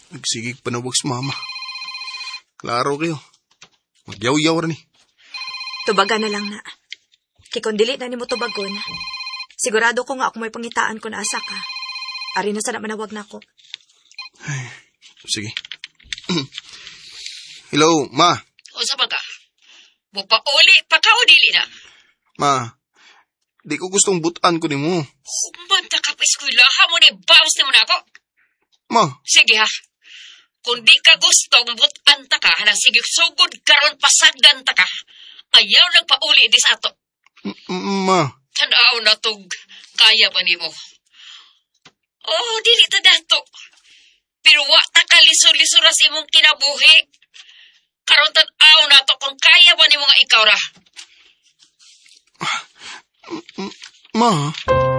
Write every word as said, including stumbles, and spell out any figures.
Nagsigig panawag sa mama. Klaro kayo. Magyaw-yaw rin eh. Tubaga na lang na. Kaya kung dili na ni mo tubagon, sigurado ko nga ako may pangitaan ko na asa ka. Ari na sana manawag na ako. Ay, sige. Hello, ma. O sa baga, mupauli pa ka o dili na? Ma, di ko gustong butan ko ni mo. Humanta ka pa eskwela, mo na i-bounce na mo na ako. Ma. Sige ha. Kung di ka gustong butan ta ka, halang sige sugod karon pasagdan ta ka. Ayaw nagpauli dis ato. Ma. Tanaw na tog, kaya ba ni mo? Oh, dili ta dato. Pero wa ta ka lisur-lisuras imong kinabuhi. Karon tanaw na to kung kaya ba ni mo nga ikaw ra. Ma.